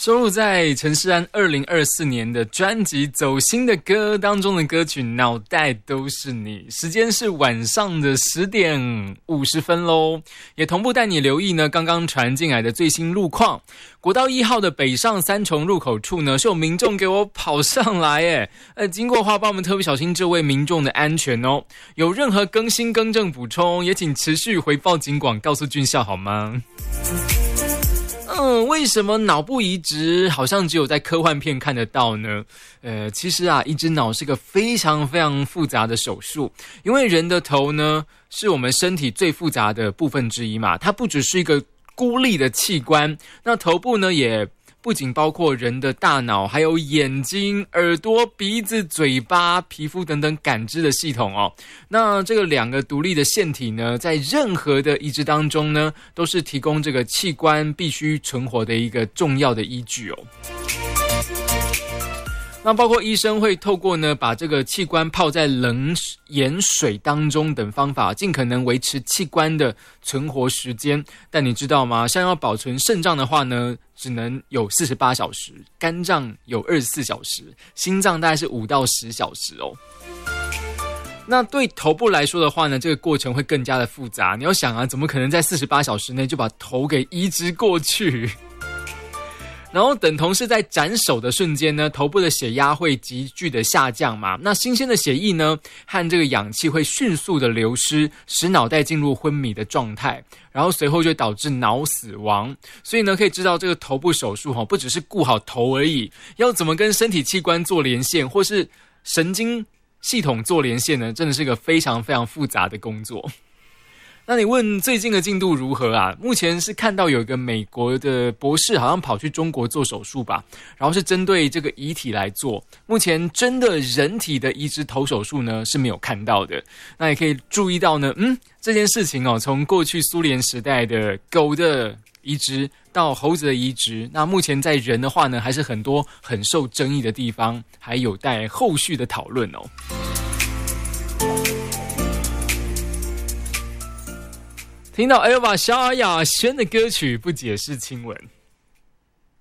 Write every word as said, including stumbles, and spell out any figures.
收录在陈势安二零二四年的专辑《走心的歌》当中的歌曲《脑袋都是你》，时间是晚上的十点五十分喽。也同步带你留意呢，刚刚传进来的最新路况。国道一号的北上三重入口处呢，是有民众给我跑上来耶，呃，经过的话，帮我们特别小心这位民众的安全哦。有任何更新更正补充，也请持续回报警广，告诉军校好吗？嗯，为什么脑部移植好像只有在科幻片看得到呢？呃，其实啊，移植脑是个非常非常复杂的手术，因为人的头呢，是我们身体最复杂的部分之一嘛，它不只是一个孤立的器官，那头部呢也不仅包括人的大脑，还有眼睛、耳朵、鼻子、嘴巴、皮肤等等感知的系统哦。那这个两个独立的腺体呢，在任何的移植当中呢，都是提供这个器官必须存活的一个重要的依据哦。那包括医生会透过呢，把这个器官泡在冷盐水当中等方法，尽可能维持器官的存活时间。但你知道吗？像要保存肾脏的话呢，只能有四十八小时，肝脏有二十四小时，心脏大概是五到十小时哦。那对头部来说的话呢，这个过程会更加的复杂。你要想啊，怎么可能在四十八小时内就把头给移植过去？然后等同是在斩首的瞬间呢，头部的血压会急剧的下降嘛，那新鲜的血液呢和这个氧气会迅速的流失，使脑袋进入昏迷的状态，然后随后就会导致脑死亡。所以呢，可以知道这个头部手术不只是顾好头而已，要怎么跟身体器官做连线，或是神经系统做连线呢，真的是一个非常非常复杂的工作。那你问最近的进度如何啊？目前是看到有一个美国的博士好像跑去中国做手术吧，然后是针对这个遗体来做。目前真的人体的移植头手术呢是没有看到的。那也可以注意到呢，嗯，这件事情哦，从过去苏联时代的狗的移植到猴子的移植，那目前在人的话呢，还是很多很受争议的地方，还有待后续的讨论哦。听到 Elva 萧亚轩的歌曲，不解释亲吻。